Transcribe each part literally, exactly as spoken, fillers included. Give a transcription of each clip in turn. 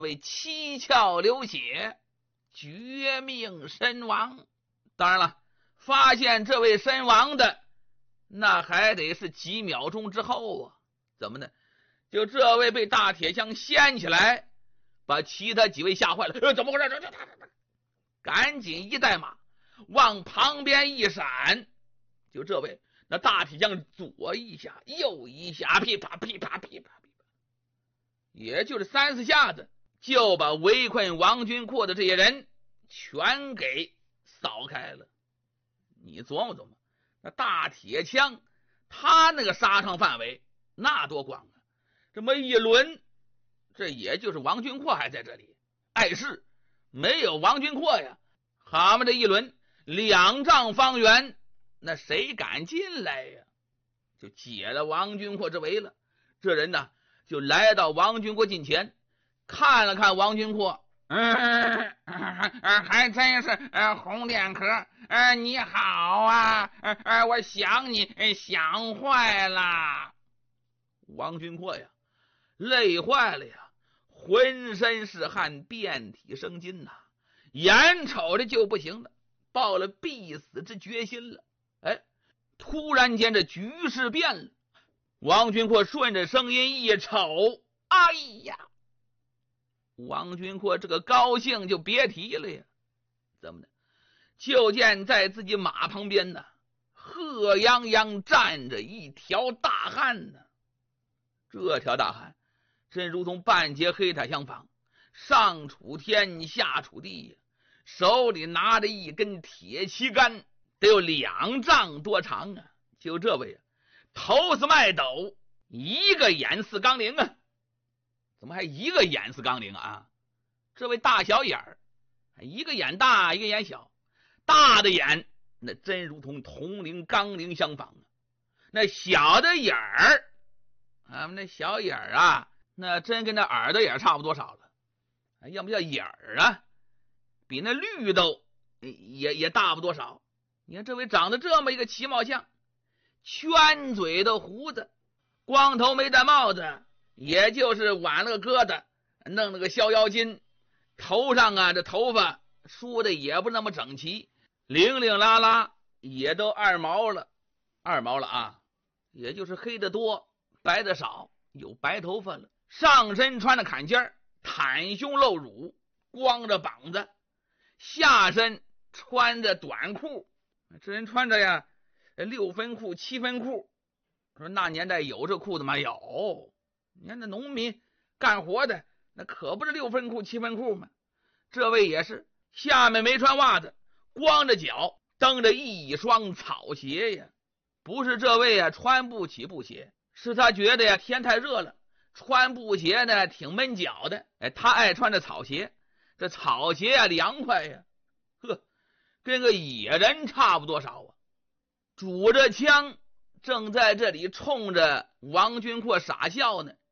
为七窍流血，绝命身亡。当然了，发现这位身亡的那还得是几秒钟之后啊。怎么呢？就这位被大铁枪掀起来，把其他几位吓坏了。呃、怎么回事？赶紧一带马往旁边一闪，就这位那大铁匠左一下右一下，噼啪噼啪噼啪噼啪，也就是三四下子，就把围困王军阔的这些人全给扫开了。你琢磨琢磨，那大铁枪他那个杀伤范围那多广啊！这么一轮，这也就是王军阔还在这里，碍事没有王军阔呀，他们这一轮两丈方圆，那谁敢进来呀？就解了王军阔之围了。这人呢，就来到王军阔近前，看了看王军阔，嗯，还真是呃红脸壳，呃你好啊，呃我想你想坏了。王军阔呀，累坏了呀，浑身是汗，遍体生津呐、啊，眼瞅着就不行了，到了必死之决心了。哎，突然间这局势变了，王军阔顺着声音一瞅，哎呀，王军阔这个高兴就别提了呀。怎么的？就见在自己马旁边呢，贺泱泱站着一条大汉呢。这条大汉真如同半截黑塔相仿，上杵天下杵地呀，手里拿着一根铁旗杆，得有两丈多长啊。就这位啊，头似麦斗，一个眼似钢铃啊。怎么还一个眼似钢铃啊？这位大小眼儿，一个眼大一个眼小，大的眼那真如同铜铃钢铃相仿啊，那小的眼儿，啊那小眼儿啊，那真跟那耳朵眼差不多少了，要不叫眼儿啊，比那绿豆也也大不多少。你看这位长得这么一个奇貌相，圈嘴的胡子，光头没戴帽子，也就是挽了个疙瘩，弄了个逍遥巾，头上啊这头发梳的也不那么整齐，零零拉拉也都二毛了，二毛了啊，也就是黑的多白的少，有白头发了。上身穿着坎肩，袒胸露乳，光着膀子，下身穿着短裤，这人穿着呀六分裤七分裤。说那年代有这裤子吗？有。你看那农民干活的那可不是六分裤七分裤吗？这位也是，下面没穿袜子，光着脚，蹬着一双草鞋呀。不是这位啊穿不起布鞋，是他觉得呀天太热了，穿布鞋呢挺闷脚的。哎，他爱穿着草鞋，这草鞋啊凉快呀，呵，跟个野人差不多少啊。拄着枪正在这里冲着王军阔傻笑呢。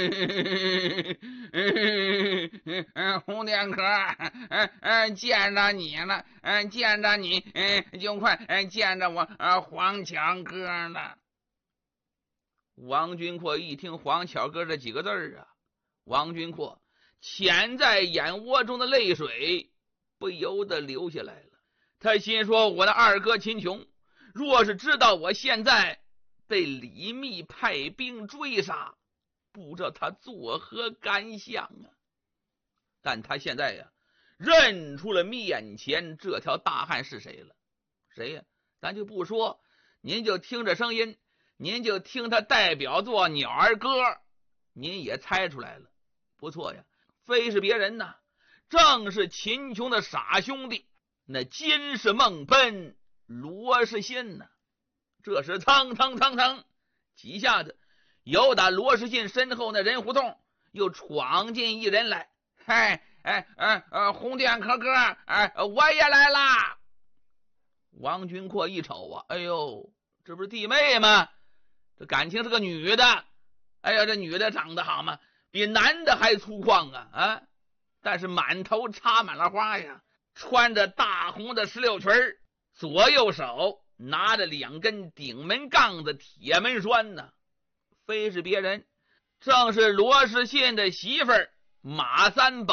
红点壳，嗯嗯，见着你了，嗯，见着你，嗯，就快，嗯，见着我，呃，黄巧哥了。王军阔一听黄巧哥这几个字儿啊，王军阔潜在眼窝中的泪水不由得流下来了。他心说，我的二哥秦琼若是知道我现在被李密派兵追杀，不知道他作何感想啊。但他现在呀认出了面前这条大汉是谁了。谁呀？咱就不说，您就听着声音，您就听他代表作鸟儿歌，您也猜出来了。不错呀，非是别人呐，正是秦琼的傻兄弟，那金氏孟奔罗世信呐。这时蹭蹭蹭蹭几下子，由打罗世信身后那人胡同又闯进一人来。嗨，哎哎呃红点壳哥，哎我也来啦。王军阔一瞅啊，哎呦，这不是弟妹吗？这感情是个女的。哎呀，这女的长得好吗？比男的还粗犷啊啊！但是满头插满了花呀，穿着大红的石榴裙，左右手拿着两根顶门杠子铁门栓呢。非是别人，正是罗世信的媳妇儿马三宝